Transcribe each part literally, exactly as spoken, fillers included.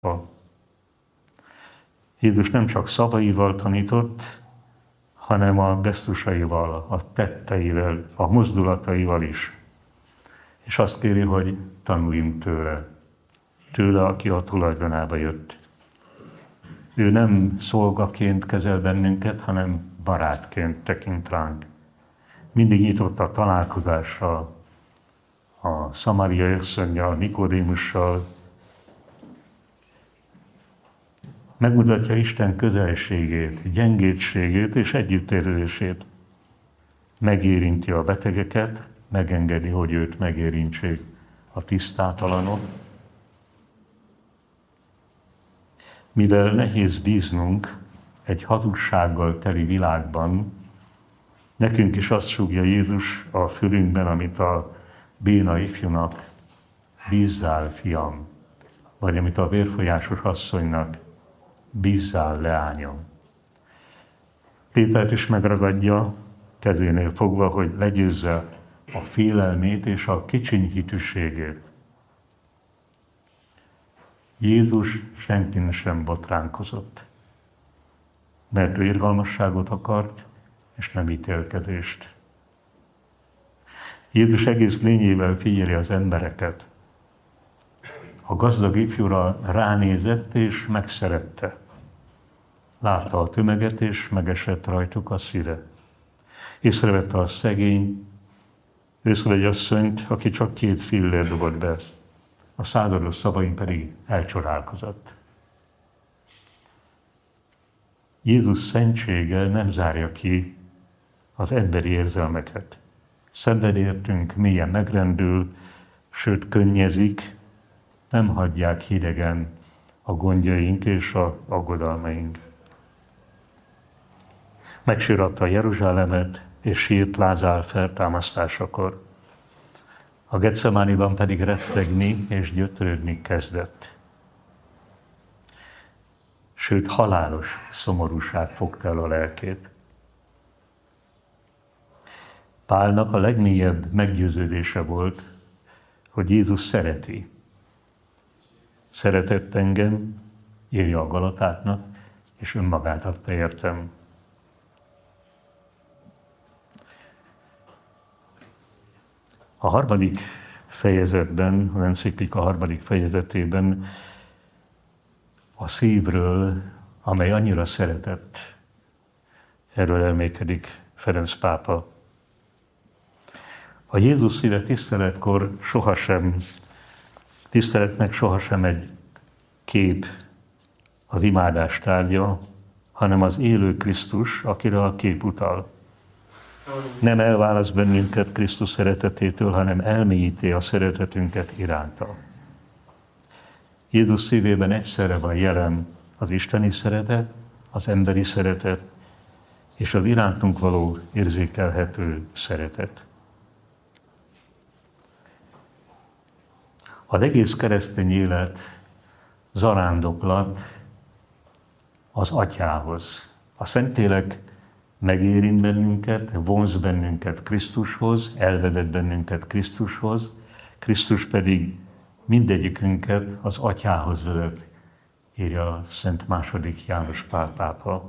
Jézus nem csak szavaival tanított, hanem a gesztusaival, a tetteivel, a mozdulataival is. És azt kéri, hogy tanuljunk tőle. Tőle, aki a tulajdonába jött. Ő nem szolgaként kezel bennünket, hanem barátként tekint ránk. Mindig nyitott a találkozásra, a Szamáriai asszonnyal, Nikodémussal. Megmutatja Isten közelségét, gyengétségét és együttérzését. Megérinti a betegeket, megengedi, hogy őt megérintsék a tisztátalanok. Mivel nehéz bíznunk egy hazugsággal teli világban, nekünk is azt súgja Jézus a fülünkben, amit a béna ifjúnak, bízzál, fiam, vagy amit a vérfolyásos asszonynak, bízzál, leányom. Pétert is megragadja kezénél fogva, hogy legyőzze a félelmét és a kicsiny hitűségét. Jézus senkin sem botránkozott, mert ő irgalmasságot akart, és nem ítélkezést. Jézus egész lényével figyeli az embereket. A gazdag ifjúra ránézett, és megszerette. Látta a tömeget, és megesett rajtuk a szíve. Észrevette a szegény, őszvegy asszonyt, aki csak két fillér dobott be. A százados szavain pedig elcsodálkozott. Jézus szentsége nem zárja ki az emberi érzelmeket. Szenved értünk, mélyen megrendül, sőt könnyezik, nem hagyják hidegen a gondjaink és a aggodalmaink. Megsiratta Jeruzsálemet, és sírt Lázár feltámasztásakor. A Getsemániban pedig rettegni és gyötrődni kezdett. Sőt, halálos szomorúság fogta el a lelkét. Pálnak a legmélyebb meggyőződése volt, hogy Jézus szereti. Szeretett engem, írja a Galatáknak, és önmagát adta értem. A harmadik fejezetben, az enciklika harmadik fejezetében a szívről, amely annyira szeretett, erről elmékedik Ferenc pápa. A Jézus szíve tiszteletkor sohasem, tiszteletnek sohasem egy kép az imádás tárgya, hanem az élő Krisztus, akire a kép utal. Nem elválaszt bennünket Krisztus szeretetétől, hanem elmélyíti a szeretetünket iránta. Jézus szívében egyszerre van jelen az isteni szeretet, az emberi szeretet és az irántunk való érzékelhető szeretet. Az egész keresztény élet zarándoklat az Atyához. A Szentlélek megérint bennünket, vonz bennünket Krisztushoz, elvezet bennünket Krisztushoz, Krisztus pedig mindegyikünket az Atyához vezet, írja a Szent második János Pál pápa.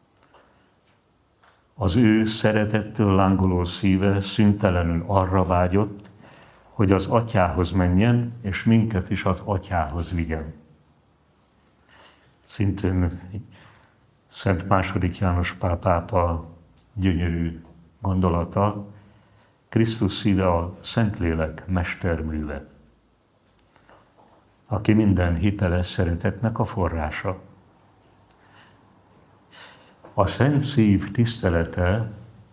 Az ő szeretettől lángoló szíve szüntelenül arra vágyott, hogy az Atyához menjen, és minket is az Atyához vigyen. Szintén Szent második János Pál pápa gyönyörű gondolata, Krisztus szíve a Szentlélek mesterműve, aki minden hiteles szeretetnek a forrása. A Szent Szív tisztelete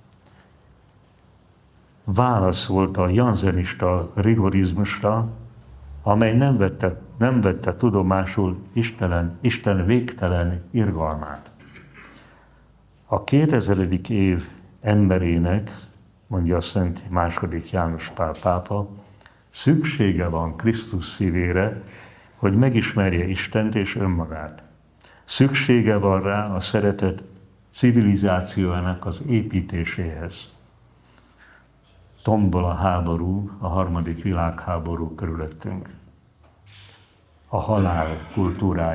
válaszolt a janzenista rigorizmusra, amely nem vette, nem vette tudomásul Isten, Isten végtelen irgalmát. A kétezeredik év emberének, mondja a Szent második János Pál pápa, szüksége van Krisztus szívére, hogy megismerje Istent és önmagát. Szüksége van rá a szeretet civilizációjának az építéséhez. Tombol a háború, a harmadik világháború körülöttünk. a halál kultúrája.